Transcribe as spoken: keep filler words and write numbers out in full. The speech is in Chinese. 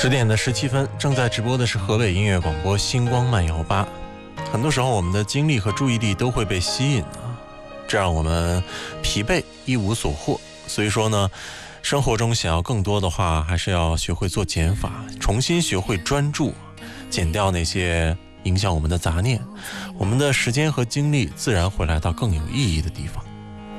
十点的十七分，正在直播的是河北音乐广播星光漫游吧。很多时候我们的精力和注意力都会被吸引啊，这让我们疲惫一无所获。所以说呢，生活中想要更多的话，还是要学会做减法，重新学会专注，减掉那些影响我们的杂念，我们的时间和精力自然会来到更有意义的地方。